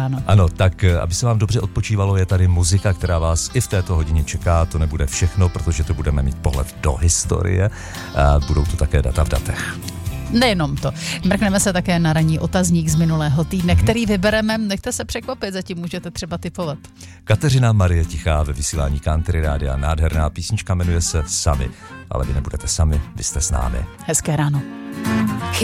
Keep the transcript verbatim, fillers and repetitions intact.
ráno. Ano, tak aby se vám dobře odpočívalo, je tady muzika, která vás i v této hodině čeká. To nebude všechno, protože to budeme mít pohled do historie a budou tu také data v datech. Nejenom to. Mrkneme se také na ranní otazník z minulého týdne, hmm. který vybereme. Nechte se překvapit, zatím můžete třeba tipovat. Kateřina Marie Tichá ve vysílání Country Rádia. Nádherná písnička, jmenuje se Sami. Ale vy nebudete sami, vy jste s námi. Hezké ráno.